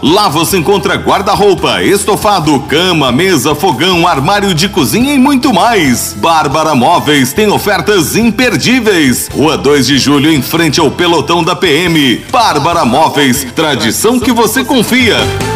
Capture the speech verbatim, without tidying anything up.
Lá você encontra guarda-roupa, estofado, cama, mesa, fogão, armário de cozinha e muito mais. Bárbara Móveis tem ofertas imperdíveis. Rua dois de Julho, em frente ao pelotão da P M. Bárbara Móveis, tradição que você confia.